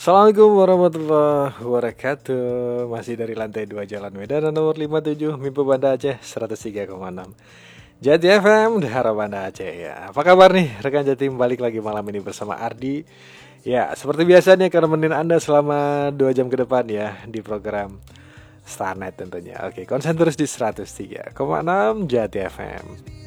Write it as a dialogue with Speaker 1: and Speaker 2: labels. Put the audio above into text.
Speaker 1: Assalamualaikum warahmatullahi wabarakatuh. Masih dari lantai 2 Jalan Medan nomor 57 Mimpi Banda Aceh 103,6 Jati FM Dahara Banda Aceh ya. Apa kabar nih rekan Jatim, balik lagi malam ini bersama Ardi. Ya seperti biasa nih akan nemenin Anda selama 2 jam ke depan ya di program Starnet tentunya. Oke, konsen terus di 103,6 Jati FM.